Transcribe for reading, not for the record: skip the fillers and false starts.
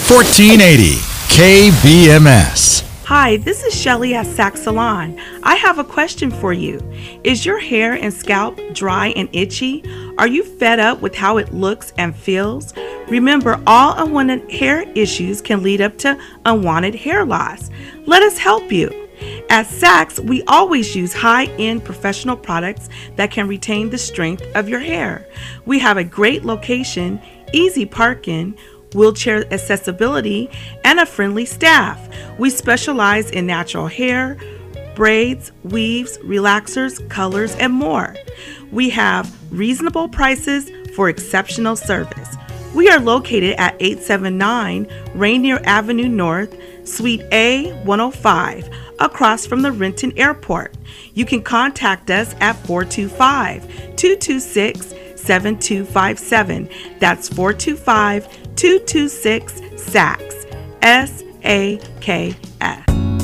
1480 KBMS. Hi, this is Shelly at Sac Salon. I have a question for you. Is your hair and scalp dry and itchy? Are you fed up with how it looks and feels? Remember, all unwanted hair issues can lead up to unwanted hair loss. Let us help you. At Sacs, we always use high-end professional products that can retain the strength of your hair. We have a great location, easy parking, wheelchair accessibility, and a friendly staff. We specialize in natural hair, braids, weaves, relaxers, colors, and more. We have reasonable prices for exceptional service. We are located at 879 Rainier Avenue North, Suite A105, across from the Renton Airport. You can contact us at 425-226-7257. That's 425-226-SACS, SAKS.